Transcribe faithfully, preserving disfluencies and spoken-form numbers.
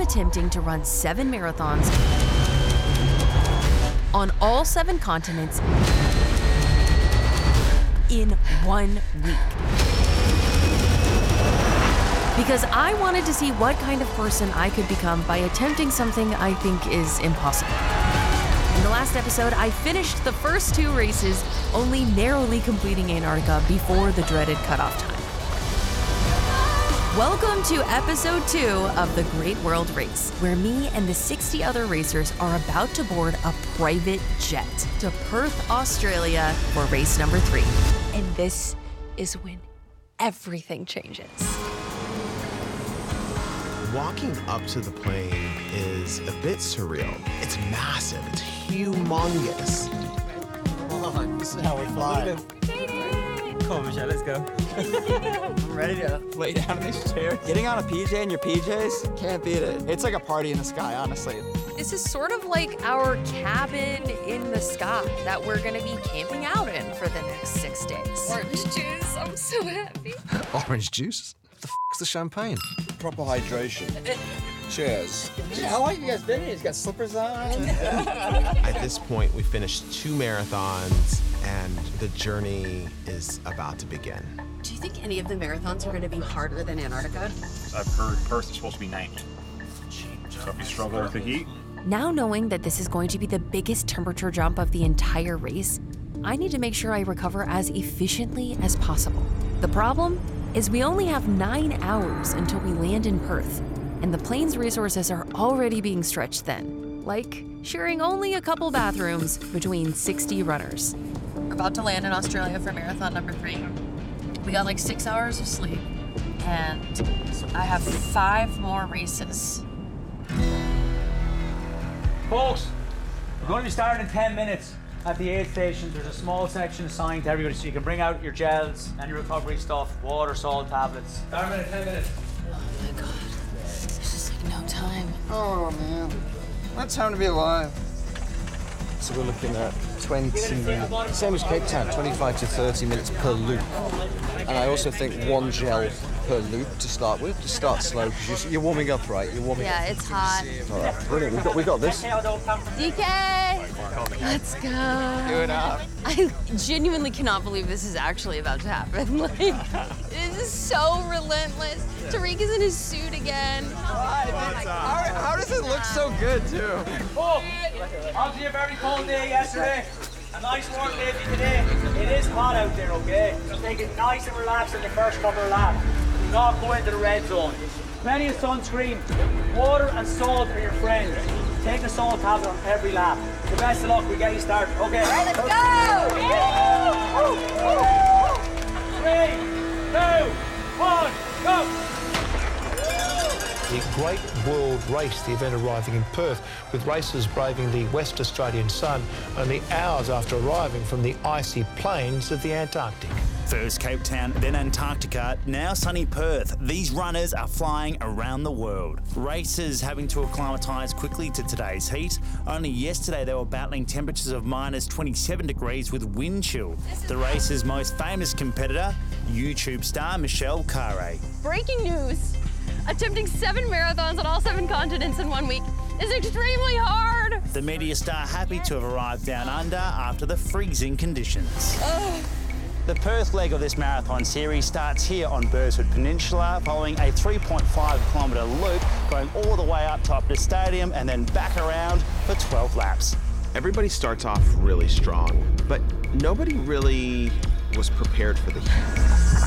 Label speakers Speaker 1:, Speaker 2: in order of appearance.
Speaker 1: attempting to run seven marathons on all seven continents in one week. Because I wanted to see what kind of person I could become by attempting something I think is impossible. In the last episode, I finished the first two races, only narrowly completing Antarctica before the dreaded cutoff time. Welcome to episode two of the Great World Race, where me and the sixty other racers are about to board a private jet to Perth, Australia for race number three. And this is when everything changes.
Speaker 2: Walking up to the plane is a bit surreal. It's massive, it's humongous.
Speaker 3: Hold on, this is how we fly.
Speaker 4: Come on, Michelle, let's go.
Speaker 3: I'm ready to lay down in these chairs. Getting on a P J in your P Js, can't beat it. It's like a party in the sky, honestly.
Speaker 1: This is sort of like our cabin in the sky that we're gonna be camping out in for the next six days. Orange juice, I'm so happy.
Speaker 2: Orange juice? What the f*** is the champagne?
Speaker 5: Proper hydration. Cheers.
Speaker 3: Dude, how long have you guys been here? He's got slippers on.
Speaker 2: At this point, we finished two marathons, and the journey is about to begin.
Speaker 6: Do you think any of the marathons are going to be harder than Antarctica?
Speaker 7: I've heard Perth is supposed to be ninety. So if you struggle with the heat.
Speaker 1: Now knowing that this is going to be the biggest temperature jump of the entire race, I need to make sure I recover as efficiently as possible. The problem is we only have nine hours until we land in Perth, and the plane's resources are already being stretched thin, like sharing only a couple bathrooms between sixty runners.
Speaker 6: We're about to land in Australia for marathon number three. We got like six hours of sleep, and I have five more races.
Speaker 4: Folks, we're going to be starting in ten minutes at the aid station. There's a small section assigned to everybody so you can bring out your gels and your recovery stuff, water, salt, tablets. Starting in ten minutes.
Speaker 6: Oh my God, there's just like no time.
Speaker 3: Oh man, what time to be alive?
Speaker 5: So we're looking at twenty, same as Cape Town, twenty-five to thirty minutes per loop. And I also think one gel per loop to start with. Just start slow, because you're, you're warming up, right? You're warming
Speaker 1: Yeah,
Speaker 5: up.
Speaker 1: it's hot.
Speaker 5: All right, brilliant. We've got, we got this.
Speaker 1: D K! Let's go.
Speaker 3: Good up.
Speaker 1: I genuinely cannot believe this is actually about to happen. Like, this is so relentless. Tariq is in his suit again.
Speaker 3: How, how does it look so good, too?
Speaker 4: Oh, obviously a very cold day yesterday. A nice warm day for today. It is hot out there, okay? So take it nice and relaxed in the first couple of laps. Do not go into the red zone. Plenty of sunscreen. Water and salt are your friends. Take the salt tablet on every lap. The best of luck, we get you started. Okay.
Speaker 1: All right, let's go!
Speaker 4: Three, two, one, go!
Speaker 8: The Great World Race, the event arriving in Perth, with racers braving the West Australian sun only hours after arriving from the icy plains of the Antarctic.
Speaker 9: First Cape Town, then Antarctica, now sunny Perth. These runners are flying around the world. Racers having to acclimatise quickly to today's heat. Only yesterday they were battling temperatures of minus twenty-seven degrees with wind chill. The race's most famous competitor, YouTube star Michelle Khare.
Speaker 10: Breaking news! Attempting seven marathons on all seven continents in one week is extremely hard!
Speaker 9: The media star happy to have arrived down under after the freezing conditions.
Speaker 10: Ugh.
Speaker 9: The Perth leg of this marathon series starts here on Burswood Peninsula, following a three point five kilometre loop going all the way up top the stadium and then back around for twelve laps.
Speaker 2: Everybody starts off really strong, but nobody really was prepared for the heat.